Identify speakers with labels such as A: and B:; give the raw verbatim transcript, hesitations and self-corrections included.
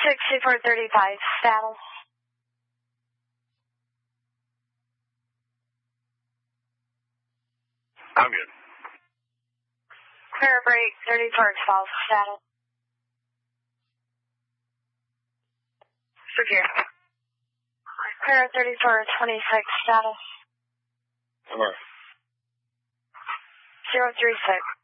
A: sixty-four thirty-five, saddle.
B: I'm good.
A: Clear break, thirty-four twelve, saddle.
B: Secure.
A: Clear thirty-four twenty-six, saddle.
B: All right.
A: zero three six.